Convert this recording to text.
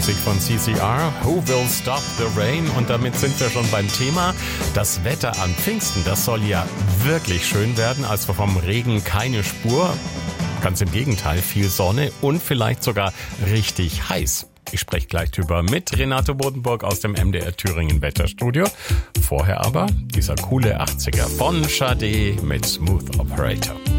Musik von CCR, Who Will Stop the Rain? Und damit sind wir schon beim Thema. Das Wetter an Pfingsten, das soll ja wirklich schön werden, also vom Regen keine Spur. Ganz im Gegenteil, viel Sonne und vielleicht sogar richtig heiß. Ich spreche gleich drüber mit Renate Bodenburg aus dem MDR Thüringen Wetterstudio. Vorher aber dieser coole 80er von Sade mit Smooth Operator.